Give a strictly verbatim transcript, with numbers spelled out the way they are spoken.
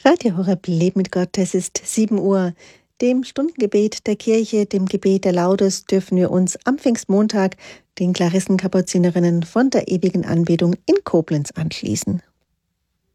Radio Horeb Leben mit Gott, es ist sieben Uhr. Dem Stundengebet der Kirche, dem Gebet der Laudes, dürfen wir uns am Pfingstmontag den Klarissenkapuzinerinnen von der ewigen Anbetung in Koblenz anschließen.